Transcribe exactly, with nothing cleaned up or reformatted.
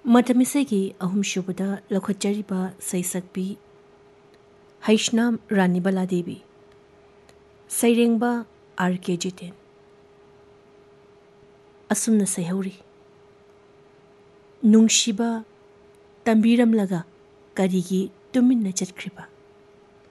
ꯃꯇꯝꯁꯤꯒꯤ ꯑꯍꯨꯝꯁꯨꯕꯗ ꯂꯧꯈꯠꯆꯔꯤꯕ ꯁꯩꯁꯛꯄꯤ ꯍꯩꯁꯅꯥꯝ ꯔꯥꯅꯤꯕꯂꯥ Devi, ꯁꯩꯔꯦꯡꯕ R K Jiten. ꯑꯁꯨꯝꯅ ꯁꯩꯍꯧꯔꯤ: ꯅꯨꯡꯁꯤꯕ ꯇꯝꯕꯤꯔꯝꯂꯒ ꯀꯔꯤꯒꯤ ꯇꯨꯃꯤꯟꯅ ꯆꯠꯈ꯭ꯔꯤꯕ?